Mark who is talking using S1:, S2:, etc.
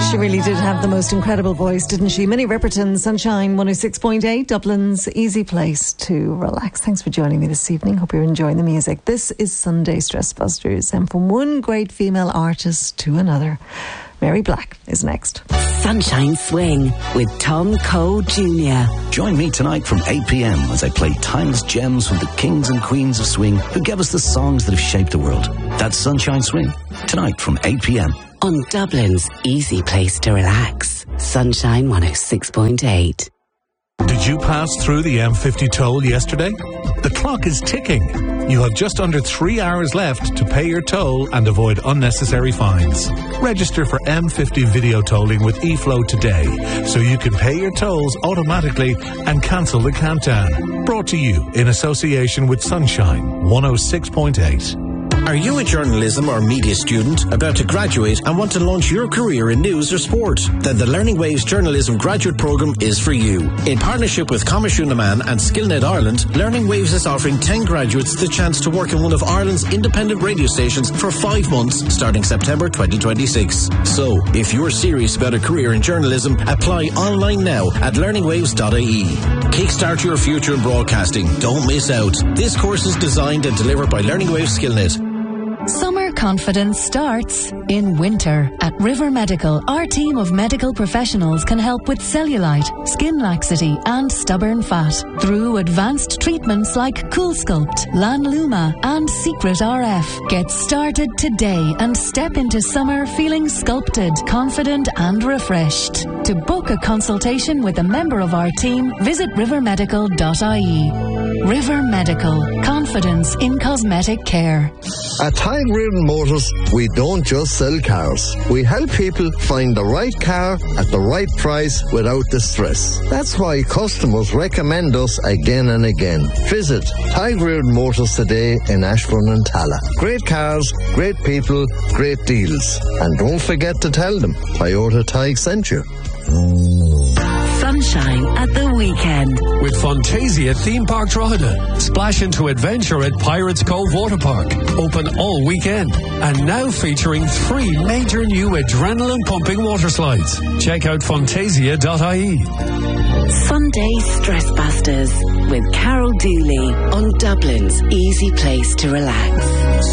S1: She really did have the most incredible voice, didn't she? Minnie Riperton, Sunshine 106.8, Dublin's easy place to relax. Thanks for joining me this evening. Hope you're enjoying the music. This is Sunday Stress Busters, and from one great female artist to another, Mary Black is next.
S2: Sunshine Swing with Tom Cole Jr.
S3: Join me tonight from 8 p.m. as I play timeless gems from the kings and queens of swing who gave us the songs that have shaped the world. That's Sunshine Swing, tonight from 8 p.m.
S2: on Dublin's easy place to relax. Sunshine 106.8.
S4: Did you pass through the M50 toll yesterday? The clock is ticking. You have just under 3 hours left to pay your toll and avoid unnecessary fines. Register for M50 video tolling with eFlow today so you can pay your tolls automatically and cancel the countdown. Brought to you in association with Sunshine 106.8.
S5: Are you a journalism or media student about to graduate and want to launch your career in news or sport? Then the Learning Waves Journalism Graduate Programme is for you. In partnership with Coimisiún na Meán and Skillnet Ireland, Learning Waves is offering 10 graduates the chance to work in one of Ireland's independent radio stations for 5 months starting September 2026. So, if you're serious about a career in journalism, apply online now at learningwaves.ie. Kickstart your future in broadcasting. Don't miss out. This course is designed and delivered by Learning Waves Skillnet.
S6: Summer confidence starts in winter. At River Medical, our team of medical professionals can help with cellulite, skin laxity and stubborn fat through advanced treatments like Cool Sculpt, Lanluma and Secret RF. Get started today and step into summer feeling sculpted, confident and refreshed. To book a consultation with a member of our team, visit rivermedical.ie. River Medical. Confidence in cosmetic care.
S7: At Tide Reardon Motors, we don't just sell cars. We help people find the right car at the right price without the stress. That's why customers recommend us again and again. Visit Tide Reardon Motors today in Ashbourne and Talla. Great cars, great people, great deals. And don't forget to tell them Toyota Tige sent you.
S2: Sunshine at the weekend.
S8: With Fantasia Theme Park Drogheda. Splash into adventure at Pirates Cove Water Park. Open all weekend. And now featuring 3 major new adrenaline-pumping water slides. Check out fantasia.ie.
S2: Sunday Stress Busters with Carol Dooley on Dublin's easy place to relax.